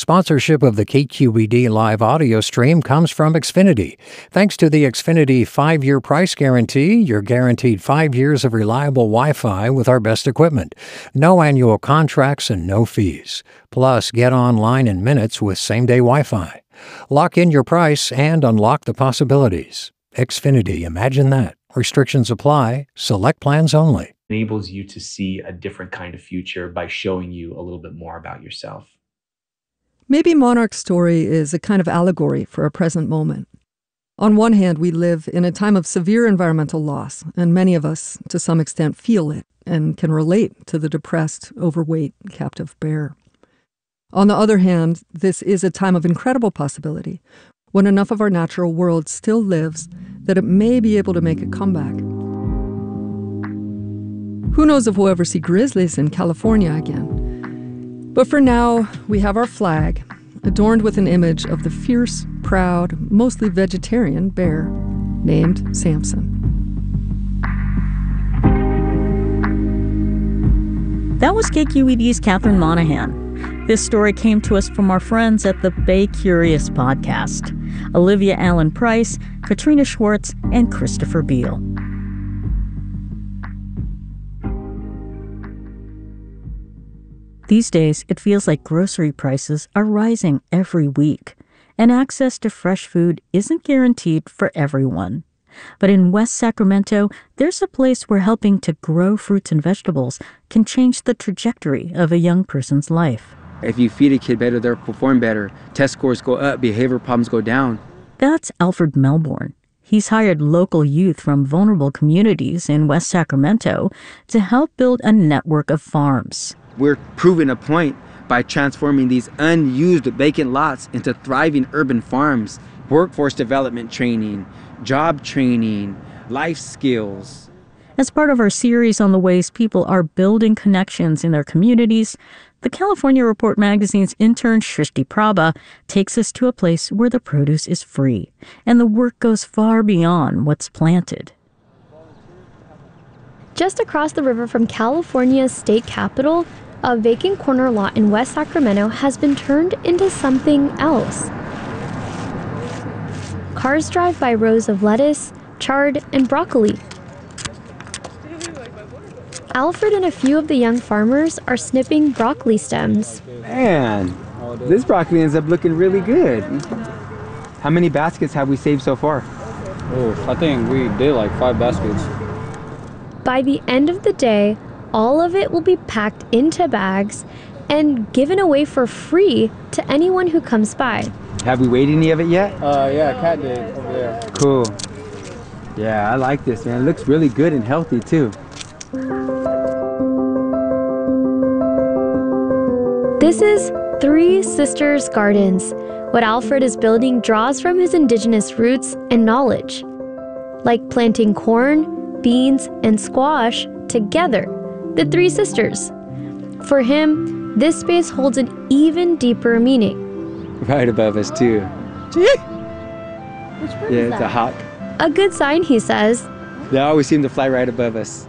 Sponsorship of the KQED live audio stream comes from Xfinity. Thanks to the Xfinity 5-year price guarantee, you're guaranteed 5 years of reliable Wi-Fi with our best equipment. No annual contracts and no fees. Plus, get online in minutes with same-day Wi-Fi. Lock in your price and unlock the possibilities. Xfinity, imagine that. Restrictions apply. Select plans only. Enables you to see a different kind of future by showing you a little bit more about yourself. Maybe Monarch's story is a kind of allegory for our present moment. On one hand, we live in a time of severe environmental loss, and many of us, to some extent, feel it and can relate to the depressed, overweight, captive bear. On the other hand, this is a time of incredible possibility, when enough of our natural world still lives that it may be able to make a comeback. Who knows if we'll ever see grizzlies in California again? But for now, we have our flag, adorned with an image of the fierce, proud, mostly vegetarian bear named Samson. That was KQED's Catherine Monahan. This story came to us from our friends at the Bay Curious podcast, Olivia Allen Price, Katrina Schwartz, and Christopher Beal. These days, it feels like grocery prices are rising every week, and access to fresh food isn't guaranteed for everyone. But in West Sacramento, there's a place where helping to grow fruits and vegetables can change the trajectory of a young person's life. If you feed a kid better, they'll perform better. Test scores go up, behavior problems go down. That's Alfred Melbourne. He's hired local youth from vulnerable communities in West Sacramento to help build a network of farms. We're proving a point by transforming these unused vacant lots into thriving urban farms. Workforce development training, job training, life skills. As part of our series on the ways people are building connections in their communities, the California Report magazine's intern Shrishti Prabha takes us to a place where the produce is free, and the work goes far beyond what's planted. Just across the river from California's state capital, a vacant corner lot in West Sacramento has been turned into something else. Cars drive by rows of lettuce, chard, and broccoli. Alfred and a few of the young farmers are snipping broccoli stems. Man, this broccoli ends up looking really good. How many baskets have we saved so far? Oh, I think we did like 5 baskets. By the end of the day, all of it will be packed into bags and given away for free to anyone who comes by. Have we weighed any of it yet? Yeah, Kat did over there. Cool. Yeah, I like this, man. It looks really good and healthy, too. This is Three Sisters Gardens. What Alfred is building draws from his indigenous roots and knowledge. Like planting corn, beans, and squash together, the three sisters. For him, this space holds an even deeper meaning. Right above us, too. Which bird is It's a hawk. A good sign, he says. They always seem to fly right above us.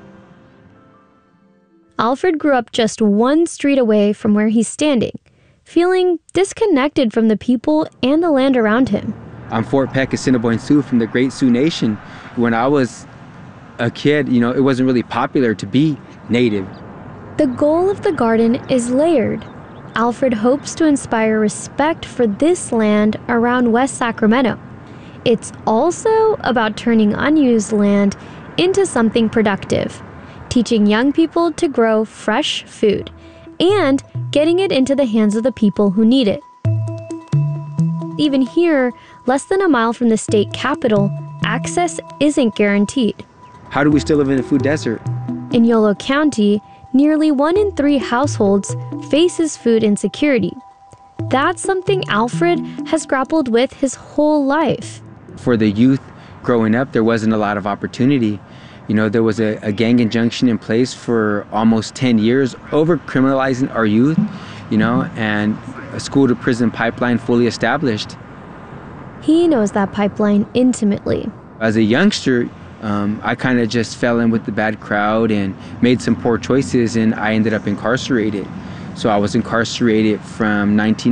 Alfred grew up just one street away from where he's standing, feeling disconnected from the people and the land around him. I'm Fort Peck, Assiniboine Sioux from the Great Sioux Nation. When I was a kid, it wasn't really popular to be Native. The goal of the garden is layered. Alfred hopes to inspire respect for this land around West Sacramento. It's also about turning unused land into something productive, teaching young people to grow fresh food, and getting it into the hands of the people who need it. Even here, less than a mile from the state capital, access isn't guaranteed. How do we still live in a food desert? In Yolo County, nearly 1 in 3 households faces food insecurity. That's something Alfred has grappled with his whole life. For the youth growing up, there wasn't a lot of opportunity. There was a gang injunction in place for almost 10 years over criminalizing our youth, and a school-to-prison pipeline fully established. He knows that pipeline intimately. As a youngster, I kind of just fell in with the bad crowd and made some poor choices, and I ended up incarcerated. So I was incarcerated from